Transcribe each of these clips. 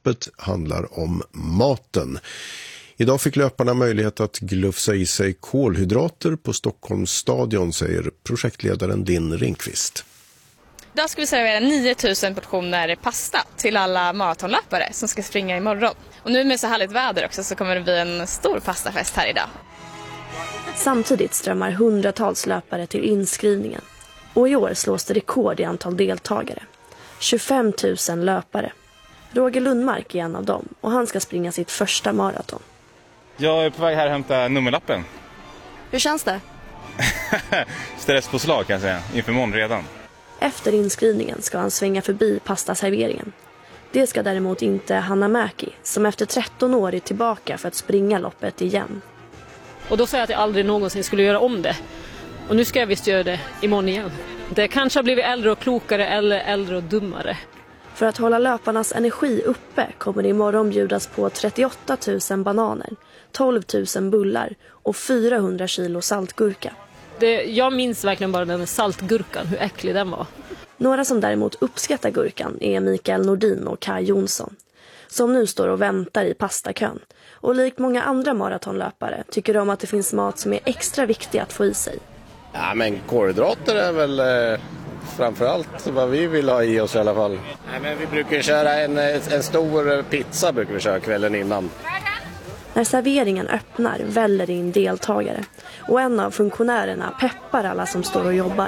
loppet handlar om maten. Idag fick löparna möjlighet att glufsa i sig kolhydrater på Stockholms stadion, säger projektledaren Din Ringqvist. Idag ska vi servera 9000 portioner pasta till alla maratonlöpare som ska springa imorgon. Och nu med så härligt väder också så kommer det bli en stor pastafest här idag. Samtidigt strömmar hundratals löpare till inskrivningen. Och i år slås det rekord i antal deltagare. 25 000 löpare. Roger Lundmark är en av dem och han ska springa sitt första maraton. Jag är på väg här att hämta nummerlappen. Hur känns det? Stresspåslag kan jag säga, inför imorgon redan. Efter inskrivningen ska han svänga förbi pastaserveringen. Det ska däremot inte Hanna Mäki, som efter 13 år är tillbaka för att springa loppet igen. Och då sa jag att jag aldrig någonsin skulle göra om det. Och nu ska jag visst göra det imorgon igen. Det kanske har blivit äldre och klokare eller äldre och dummare. För att hålla löparnas energi uppe kommer det imorgon bjudas på 38 000 bananer, 12 000 bullar och 400 kilo saltgurka. Jag minns verkligen bara den saltgurkan, hur äcklig den var. Några som däremot uppskattar gurkan är Mikael Nordin och Kai Jonsson, som nu står och väntar i pastakön. Och likt många andra maratonlöpare tycker de att det finns mat som är extra viktig att få i sig. Ja, men kolhydrater är väl framförallt vad vi vill ha i oss i alla fall. Nej, men vi brukar köra en stor pizza brukar vi köra kvällen innan. När serveringen öppnar väller det in deltagare och en av funktionärerna peppar alla som står och jobbar.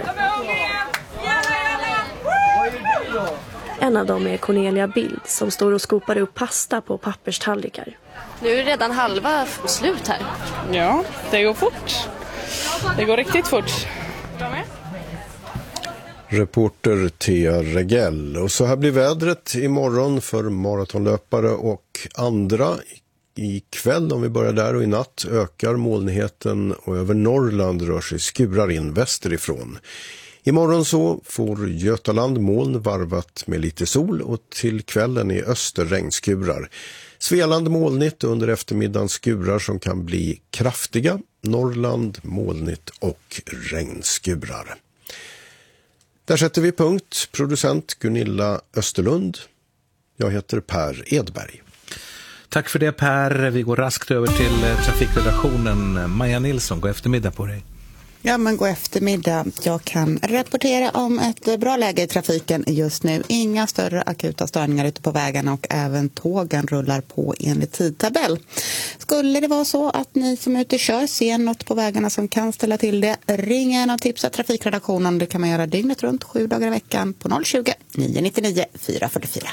En av dem är Cornelia Bild som står och skopar upp pasta på papperstallrikar. Nu är redan halva slut här. Ja, det går fort. Det går riktigt fort. Reporter Thea Regell. Och så här blir vädret imorgon för maratonlöpare och andra. Ikväll, om vi börjar där, och i natt ökar molnigheten och över Norrland rör sig skurar in västerifrån. Imorgon så får Götaland moln varvat med lite sol och till kvällen i öster regnskurar. Svealand molnigt under eftermiddagen skurar som kan bli kraftiga. Norrland molnigt och regnskurar. Där sätter vi punkt. Producent Gunilla Österlund. Jag heter Per Edberg. Tack för det Per. Vi går raskt över till trafikredaktionen. Maja Nilsson, god eftermiddag på dig. Ja, men god eftermiddag. Jag kan rapportera om ett bra läge i trafiken just nu. Inga större akuta störningar ute på vägarna och även tågen rullar på enligt tidtabell. Skulle det vara så att ni som är ute kör ser något på vägarna som kan ställa till det, ring gärna och tipsa trafikredaktionen. Det kan man göra dygnet runt 7 dagar i veckan på 020 999 444.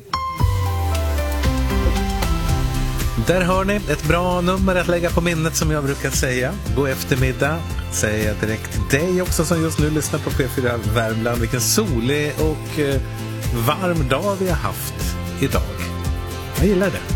Där hör ni ett bra nummer att lägga på minnet som jag brukar säga. God eftermiddag säger jag direkt till dig också som just nu lyssnar på P4 Värmland. Vilken solig och varm dag vi har haft idag. Jag gillar det.